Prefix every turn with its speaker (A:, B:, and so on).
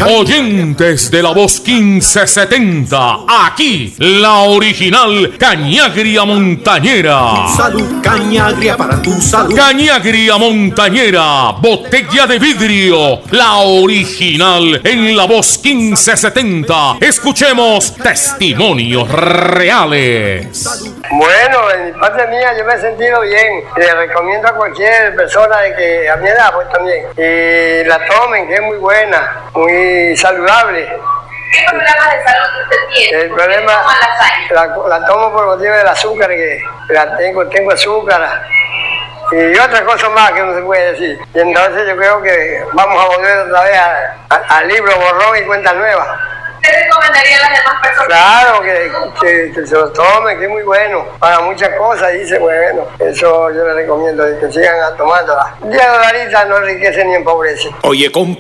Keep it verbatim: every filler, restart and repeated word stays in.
A: Oyentes de la voz quince setenta, aquí la original Cañagria Montañera.
B: Salud, Cañagria, para tu salud.
A: Cañagria Montañera, botella de vidrio, la original en la voz quince setenta. Escuchemos testimonios reales.
C: Bueno, en mi parte mía yo me he sentido bien. Le recomiendo a cualquier persona de que a mi edad pues también y la tomen, que es muy buena, muy saludable.
D: ¿Qué problemas de salud usted tiene?
C: El problema la, la tomo por motivo del azúcar, que la tengo, tengo azúcar y otras cosas más que no se puede decir. Y entonces yo creo que vamos a volver otra vez al libro borrón y cuenta nueva.
D: ¿Usted recomendaría a las demás personas?
C: Claro, que, que, que se lo tomen, que es muy bueno para muchas cosas. Dice, bueno, eso yo le recomiendo, que sigan tomándola. diez dolaritas no enriquece ni empobrece.
B: Oye, compa.